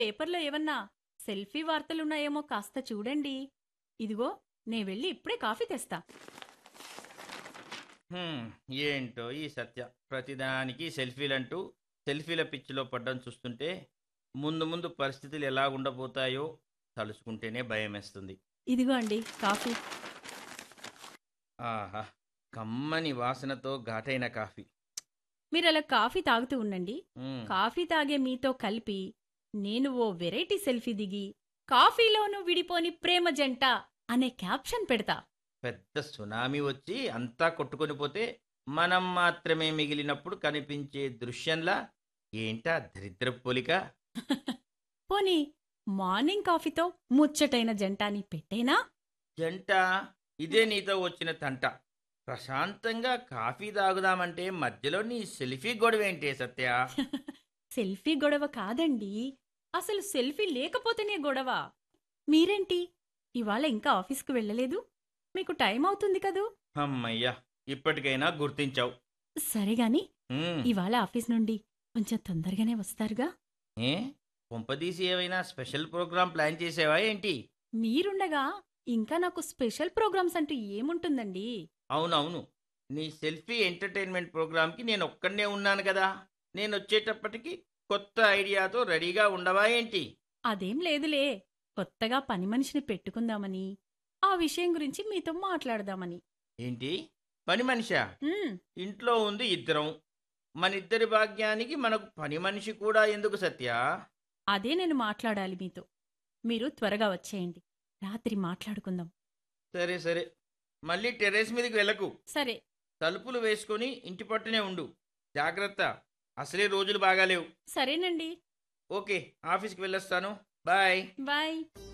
పేపర్లో ఏమన్నా సెల్ఫీ వార్తలున్నాయేమో కాస్త చూడండి. ఇదిగో నే వెళ్ళి ఇప్పుడే కాఫీ తెస్తా. హ్మ్. ఏంటో ఈ సత్య ప్రతిదానికి సెల్ఫీలంటూ సెల్ఫీల పిచ్చిలో పడ్డం చూస్తుంటే ముందు ముందు పరిస్థితులు ఎలా ఉండబోతాయో తలుచుకుంటేనే భయమేస్తుంది. ఇదిగో అండి కాఫీ. ఆహా! కమ్మని వాసనతో ఘాటైన కాఫీ. మీరలా కాఫీ తాగుతూ ఉండండి. హ్మ్. కాఫీ తాగే మీతో కలిపి నేను ఓ వెరైటీ సెల్ఫీ దిగి కాఫీలోనూ విడిపోని ప్రేమ జంట అనే క్యాప్షన్ పెడతా. పెద్ద సునామీ వచ్చి అంతా కొట్టుకొని పోతే మనం మాత్రమే మిగిలినప్పుడు కనిపించే దృశ్యంలా ఏంటా దరిద్రపు పోలిక? పోనీ మార్నింగ్ కాఫీతో ముచ్చటైన జంట అని పెట్టేనా? జంట ఇదే నీతో వచ్చిన తంట. ప్రశాంతంగా కాఫీ తాగుదామంటే మధ్యలో నీ సెల్ఫీ గొడవేంటే సత్య? సెల్ఫీ గొడవ కాదండి. అసలు సెల్ఫీ లేకపోతేనే గొడవ. మీరేంటి ఇవాళ ఇంకా ఆఫీస్కు వెళ్ళలేదు? మీకు టైం అవుతుంది కదూ. అమ్మయ్యా, ఇప్పటికైనా గుర్తించావు. సరేగాని హ్మ్. ఇవాళ ఆఫీస్ నుండి కొంచెం తొందరగానే వస్తారుగా? ఏ కొంపదీసి ఏమైనా స్పెషల్ ప్రోగ్రాం ప్లాన్ చేసావా ఏంటి? మీరుండగా ఇంకా నాకు స్పెషల్ ప్రోగ్రామ్స్ అంటూ ఏముంటుందండి? అవునవును, నీ సెల్ఫీ ఎంటర్టైన్మెంట్ ప్రోగ్రాంకి నేను ఒక్కడనే ఉన్నాను కదా. నేను వచ్చేటప్పటికి కొత్త ఐడియాతో రెడీగా ఉండవా ఏంటి? అదేం లేదులే. కొత్తగా పని మనిషిని పెట్టుకుందామని, ఆ విషయం గురించి మీతో మాట్లాడదామని. ఏంటి, పని మనిషా? ఉమ్, ఇంట్లో ఉంది ఇద్దరం, మనిద్దరి భాగ్యానికి మనకు పని మనిషి కూడా ఎందుకు సత్య? అదే నేను మాట్లాడాలి మీతో. మీరు త్వరగా వచ్చేయండి. రాత్రి మాట్లాడుకుందాం. సరే సరే, మళ్ళీ టెర్రస్ మీదకి వెళ్ళకు. సరే. తలుపులు వేసుకొని ఇంటి పట్టునే ఉండు. జాగ్రత్త, అసలే రోజులు బాగాలేవు. సరేనండి. ఓకే, ఆఫీస్కి వెళ్ళొస్తాను. బాయ్. బాయ్.